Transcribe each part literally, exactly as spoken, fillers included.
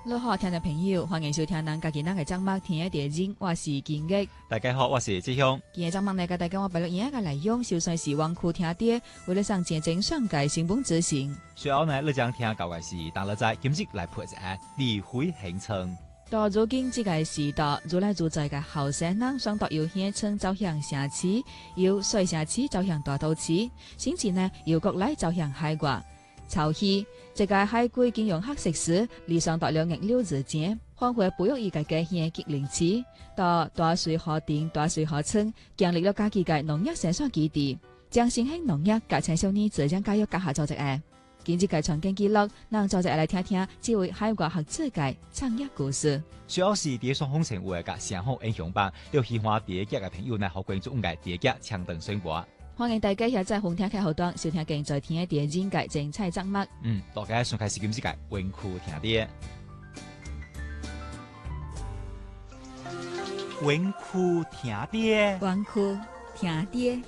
你好，听众朋友，欢迎收听咱家己咱嘅节目《听一点经》，我是金玉。 大家好，我是志雄。 今日节目呢，甲大家我摆落影嘅内容，就算是王库听爹，为了上见证上界成本执行。 随后呢，你将听到嘅是，当你在今日来配一下离婚行程。 到如今这个时代，如来如在嘅后生人，双独由县城走向城市，由小城市走向大都市，甚至呢由国内走向海外。潮汐，这个海龟经用黑食时，理上大量逆流而前，返回哺育伊嘅嘅县吉林市，到大水河町、大水河村，建立了家己嘅农业生产基地，将新兴农业甲青少年自将教育结合做一个。今日嘅创建记录，让做一来听听这位海外学者嘅创业故事。 主要是第一双风城话嘅上好影响吧，有喜欢第一集嘅朋友呢，好关注我嘅第一集强等生活。 欢迎大家下载红听客户端收听更在听一点精解精彩节目。 嗯，大家先开始今日嘅文库听爹。文库听爹， 文库听爹。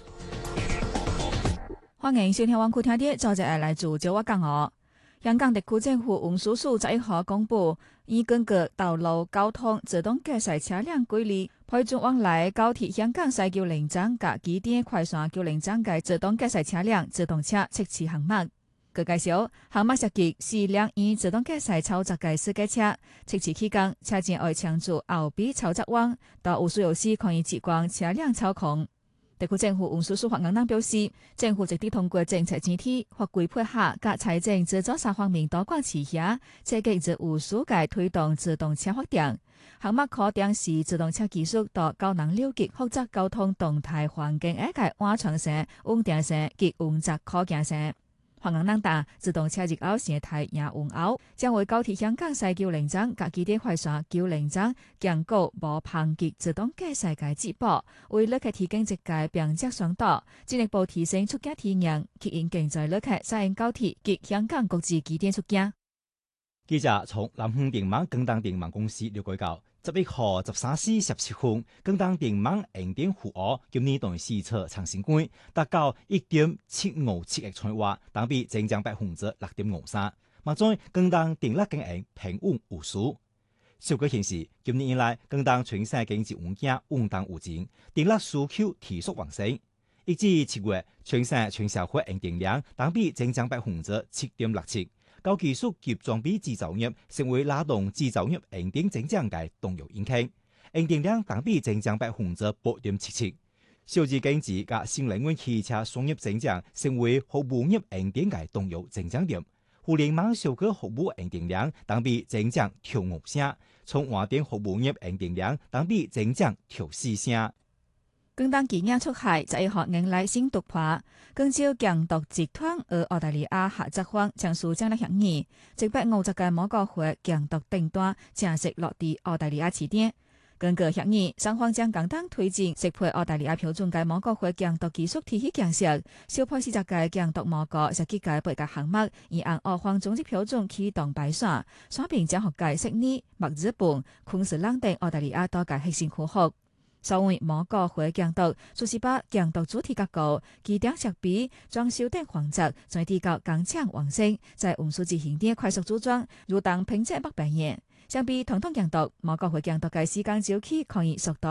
欢迎收听文库听爹，早日来自就我讲哦。香港特区政府运输署十一号公布，已根據道路交通自動駕駛車輛規例，批准往來高鐵香港西九龍站甲基點快線九龍站嘅自動駕駛車輛自動車測試項目。據介紹，項目設計是兩以自動駕駛操作嘅私家車，測試期間車前會창出後備操作網，到有需要時可以接管車輛操控。特區政府運輸署發言人表示，政府直接通過政策整體、法規配合及財政資助三方面多管齊下，積極自有數界推動自動車發展。項目可定是自動車技術到高能了解複雜交通動態環境一個安全性、穩定性及運作可行性。發言人答，自動車日後生態也運後，將為高鐵香港西九龍站及基點快線九龍站強固無抨擊自動駕駛嘅接駁，為旅客提供一個便捷雙道，進一步提升出境體驗，吸引經濟旅客使用高鐵及香港國際基點出境。 記者從南方電網廣東電網公司了解到，十一號十三時十七分，廣東電網營電負荷今年同試測長新冠達到一點七五七億千瓦，等比增長百分之六點五三。目前廣東電力經營平穩無虞。數據顯示，今年以來廣東全省經濟環境穩定有增，電力需求持續旺盛。一至七月，全省全社會用電量等比增長百分之七點六七。高技術及裝備製造業成為拉動製造業用電增長嘅重要引擎，用電量同比增長百分之八點七七。小資經濟及新能源汽車商業增長成為服務業用電嘅重要增長點。互聯網小區服務用電量同比增長超五成，從換電服務業用電量同比增長超四成。 廣東基因出海十一號迎來新突破，廣州強毒集團與澳大利亞合作方簽署戰略協議，一百五十個某個會強毒訂單正式落地澳大利亞起點。根據協議，雙方將共同推進適配澳大利亞標準嘅某個會強毒技術體系建設，小破四十個強毒某個設計嘅八個項目，以按澳方總體標準啟動排選，選並將學界悉尼、墨爾本、昆士蘭等澳大利亞多個核心區域。所謂某個會強毒，就是把強毒主體結構、基點設備、裝修等環節，再提高工廠完成，在運輸執行點快速組裝，如同拼接不變現。相比傳統強毒，某個會強毒嘅時間周期可以縮短。